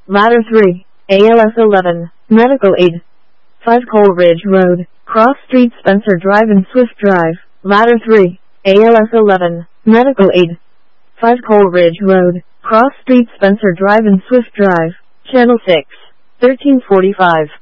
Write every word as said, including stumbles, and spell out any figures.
Ladder three, A L S eleven, Medical Aid. five Coleridge Road, Cross Street, Spencer Drive and Swift Drive. Ladder three, A L S eleven, Medical Aid. five Coleridge Road, Cross Street, Spencer Drive and Swift Drive. Channel six, thirteen forty-five.